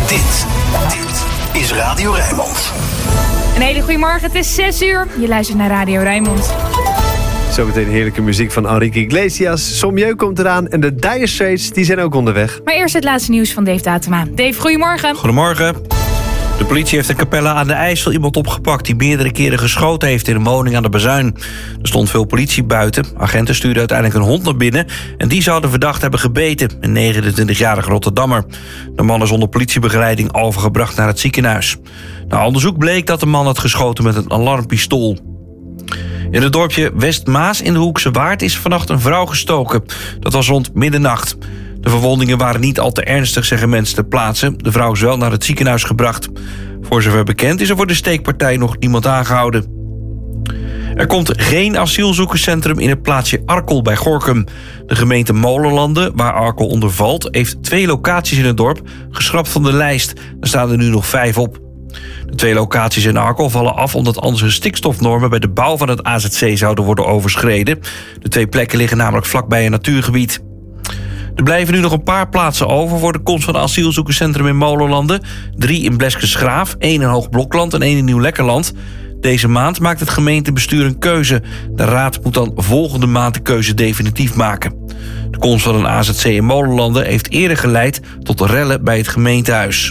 Dit is Radio Rijnmond. Een hele goede morgen, het is 6 uur. Je luistert naar Radio Rijnmond. Zometeen heerlijke muziek van Enrique Iglesias. Sommieu komt eraan en de Dire Straits die zijn ook onderweg. Maar eerst het laatste nieuws van Dave Datema. Dave, goedemorgen. Goedemorgen. De politie heeft in Capelle aan de IJssel iemand opgepakt die meerdere keren geschoten heeft in een woning aan de Bazuin. Er stond veel politie buiten. Agenten stuurden uiteindelijk een hond naar binnen en die zou de verdachte hebben gebeten, een 29-jarige Rotterdammer. De man is onder politiebegeleiding overgebracht naar het ziekenhuis. Na onderzoek bleek dat de man had geschoten met een alarmpistool. In het dorpje Westmaas in de Hoekse Waard is vannacht een vrouw gestoken. Dat was rond middernacht. De verwondingen waren niet al te ernstig, zeggen mensen ter plaatse. De vrouw is wel naar het ziekenhuis gebracht. Voor zover bekend is er voor de steekpartij nog niemand aangehouden. Er komt geen asielzoekerscentrum in het plaatsje Arkel bij Gorinchem. De gemeente Molenlanden, waar Arkel onder valt, heeft 2 locaties in het dorp geschrapt van de lijst. Er staan er nu nog 5 op. De 2 locaties in Arkel vallen af omdat anders de stikstofnormen bij de bouw van het AZC zouden worden overschreden. De 2 plekken liggen namelijk vlakbij een natuurgebied. Er blijven nu nog een paar plaatsen over voor de komst van een asielzoekerscentrum in Molenlanden. 3 in Bleskensgraaf, 1 in Hoogblokland en 1 in Nieuw-Lekkerland. Deze maand maakt het gemeentebestuur een keuze. De raad moet dan volgende maand de keuze definitief maken. De komst van een AZC in Molenlanden heeft eerder geleid tot rellen bij het gemeentehuis.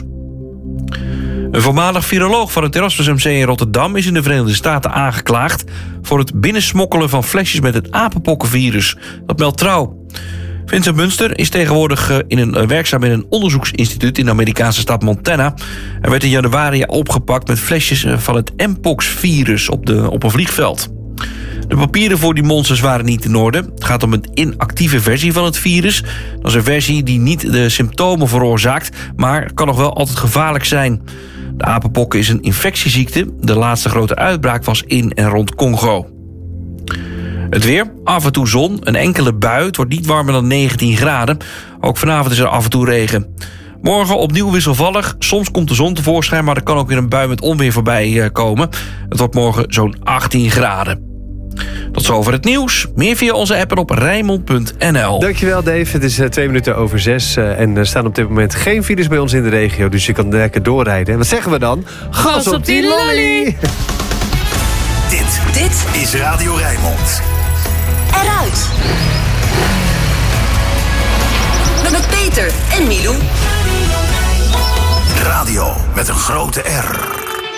Een voormalig viroloog van het Erasmus MC in Rotterdam is in de Verenigde Staten aangeklaagd voor het binnensmokkelen van flesjes met het apenpokkenvirus. Dat meldt Trouw. Vincent Munster is tegenwoordig werkzaam in een onderzoeksinstituut in de Amerikaanse staat Montana. Hij werd in januari opgepakt met flesjes van het Mpox-virus op een vliegveld. De papieren voor die monsters waren niet in orde. Het gaat om een inactieve versie van het virus. Dat is een versie die niet de symptomen veroorzaakt, maar kan nog wel altijd gevaarlijk zijn. De apenpokken is een infectieziekte. De laatste grote uitbraak was in en rond Congo. Het weer, af en toe zon, een enkele bui. Het wordt niet warmer dan 19 graden. Ook vanavond is er af en toe regen. Morgen opnieuw wisselvallig. Soms komt de zon tevoorschijn, maar er kan ook weer een bui met onweer voorbij komen. Het wordt morgen zo'n 18 graden. Tot zover het nieuws. Meer via onze app en op Rijnmond.nl. Dankjewel Dave, het is 2 minuten over 6. En er staan op dit moment geen files bij ons in de regio. Dus je kan lekker doorrijden. En wat zeggen we dan? Gas op die lolly! Dit is Radio Rijnmond. Eruit. Met Peter en Milou. Radio met een grote R.